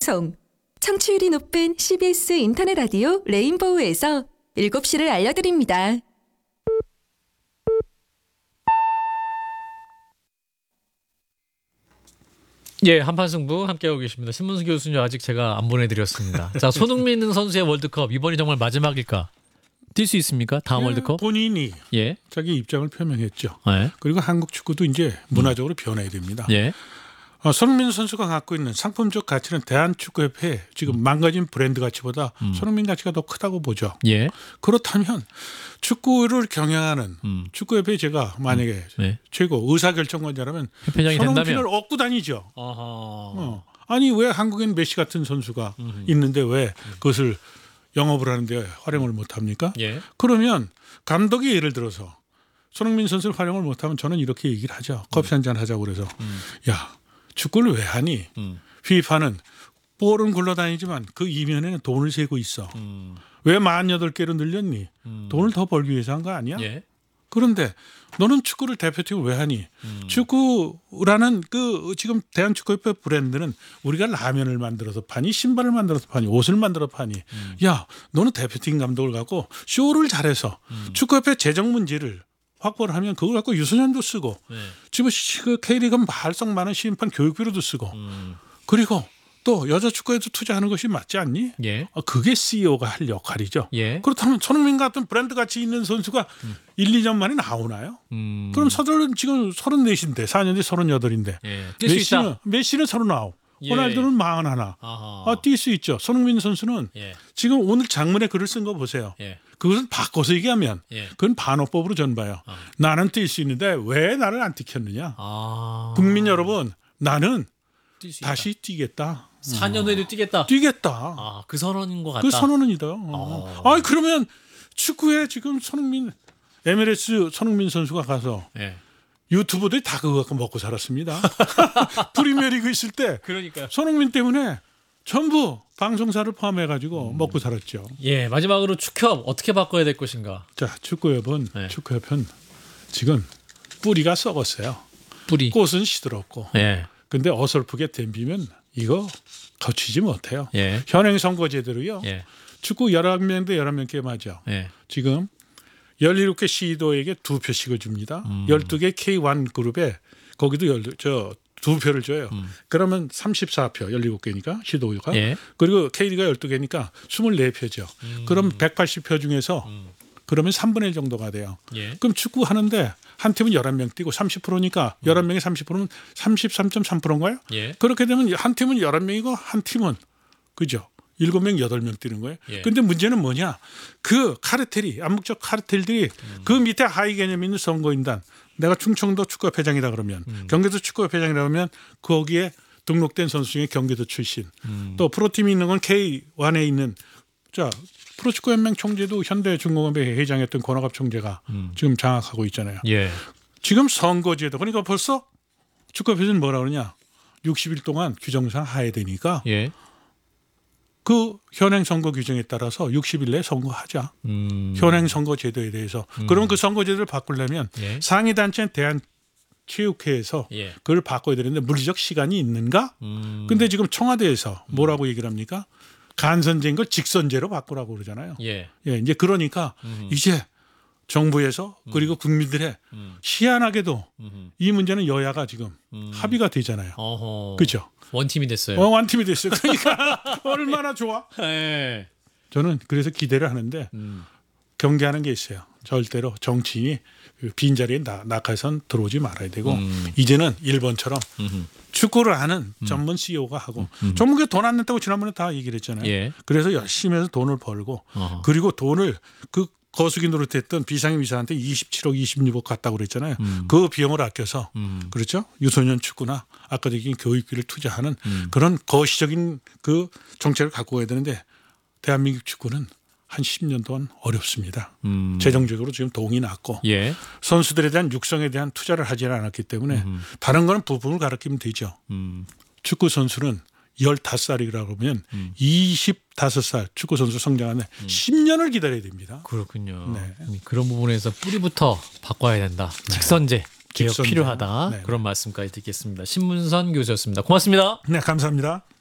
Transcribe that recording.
방송. 청취율이 높은 CBS 인터넷 라디오 레인보우에서 7시를 알려드립니다. 예, 한판 승부 함께하고 계십니다. 신문수 교수님 아직 제가 안 보내드렸습니다. 자, 손흥민 선수의 월드컵 이번이 정말 마지막일까? 뛸 수 있습니까? 다음 월드컵? 본인이 자기 입장을 표명했죠. 그리고 한국 축구도 이제 문화적으로 변해야 됩니다. 손흥민 선수가 갖고 있는 상품적 가치는 대한축구협회 지금 망가진 브랜드 가치보다 손흥민 가치가 더 크다고 보죠. 그렇다면 축구를 경영하는 축구협회 제가 만약에 최고 의사결정권자라면 손흥민을 얻고 다니죠. 아니 왜 한국엔 메시 같은 선수가 있는데 왜 그것을 영업을 하는데 활용을 못합니까? 그러면 감독이 예를 들어서 손흥민 선수를 활용을 못하면 저는 이렇게 얘기를 하죠. 커피 한잔 하자고 그래서 야 축구를 왜 하니? FIFA는 볼은 굴러다니지만 그 이면에는 돈을 세고 있어. 왜 48개로 늘렸니? 돈을 더 벌기 위해서 한 거 아니야? 그런데 너는 축구를 대표팀을 왜 하니? 축구라는 그 지금 대한축구협회 브랜드는 우리가 라면을 만들어서 파니 신발을 만들어서 파니 옷을 만들어 파니 야 너는 대표팀 감독을 갖고 쇼를 잘해서 축구협회 재정 문제를 확보를 하면 그걸 갖고 유소년도 쓰고 지금 그 K리그 발성 많은 심판 교육비로도 쓰고 그리고 또 여자 축구에도 투자하는 것이 맞지 않니? 그게 CEO가 할 역할이죠. 그렇다면 손흥민 같은 브랜드 가치 있는 선수가 1, 2년 만에 나오나요? 그럼 서들은 지금 34인데 4년 뒤 38인데 메시는 39 호날두는 41 뛸 수 있죠. 손흥민 선수는 지금 오늘 장문에 글을 쓴 거 보세요. 그것은 바꿔서 얘기하면 그건 반어법으로 전 봐요. 나는 뛸 수 있는데 왜 나를 안 뛰켰느냐. 국민 여러분 나는 다시 뛰겠다. 4년 후에도 뛰겠다. 뛰겠다. 그 선언인 것 같다. 그 선언이다. 그러면 축구에 지금 손흥민 MLS 손흥민 선수가 가서 유튜버들이 다 그거 갖고 먹고 살았습니다. 프리미어리그 있을 때 그러니까요. 손흥민 때문에 전부 방송사를 포함해가지고 먹고 살았죠. 마지막으로 축협 어떻게 바꿔야 될 것인가? 자, 축구협은 지금 뿌리가 썩었어요. 뿌리. 꽃은 시들었고. 근데 어설프게 댐비면 이거 거치지 못해요. 현행 선거제대로요. 축구 11명 대 11명 게임 하죠. 지금 17개 시도에게 2표씩을 줍니다. 12개 K1 그룹에 거기도 2표를 줘요. 그러면 34표 17개니까 시도가. 그리고 K리가 12개니까 24표죠. 그럼 180표 중에서 그러면 3분의 1 정도가 돼요. 그럼 축구 하는데 한 팀은 11명 뛰고 30%니까 11명에 30%는 33.3%인가요? 그렇게 되면 한 팀은 11명이고 한 팀은 그죠? 7명, 8명 뛰는 거예요. 근데 문제는 뭐냐? 그 카르텔이 암묵적 카르텔들이 그 밑에 하위 개념 있는 선거인단 내가 충청도 축구협회장이다 그러면 경기도 축구협회장이라 그러면 거기에 등록된 선수 중에 경기도 출신 또 프로팀이 있는 건 K1에 있는 프로축구연맹 총재도 현대중공업의 회장이었던 권학압 총재가 지금 장악하고 있잖아요. 지금 선거제도 그러니까 벌써 축구협회는 뭐라 그러냐 60일 동안 규정상 하해되니까 그 현행 선거 규정에 따라서 60일 내에 선거하자. 현행 선거 제도에 대해서. 그러면 그 선거 제도를 바꾸려면 상위 단체인 대한체육회에서 그걸 바꿔야 되는데 물리적 시간이 있는가? 근데 지금 청와대에서 뭐라고 얘기를 합니까? 간선제인 걸 직선제로 바꾸라고 그러잖아요. 이제 그러니까 이제 정부에서 그리고 국민들의 희한하게도 이 문제는 여야가 지금 합의가 되잖아요. 그렇죠? 원팀이 됐어요. 원팀이 됐어요. 그러니까 얼마나 좋아? 저는 그래서 기대를 하는데 경계하는 게 있어요. 절대로 정치인이 빈자리에 낙하선 들어오지 말아야 되고 이제는 일본처럼 축구를 하는 전문 CEO가 하고 전문가 돈 안 냈다고 지난번에 다 얘기를 했잖아요. 그래서 열심히 해서 돈을 벌고 그리고 돈을 그 거수기 노릇했던 비상임이사한테 27억 26억 갔다고 그랬잖아요. 그 비용을 아껴서 그렇죠? 유소년 축구나 아까 얘기한 교육비를 투자하는 그런 거시적인 그 정책을 갖고 가야 되는데 대한민국 축구는 한 10년 동안 어렵습니다. 재정적으로 지금 동이 났고 선수들에 대한 육성에 대한 투자를 하지 않았기 때문에 다른 거는 부분을 가르치면 되죠. 축구 선수는 15살이라고 그러면 25살 축구 선수 성장하는 10년을 기다려야 됩니다. 그렇군요. 그런 부분에서 뿌리부터 바꿔야 된다. 직선제 개혁 필요하다. 그런 말씀까지 듣겠습니다. 신문선 교수였습니다. 고맙습니다. 네, 감사합니다.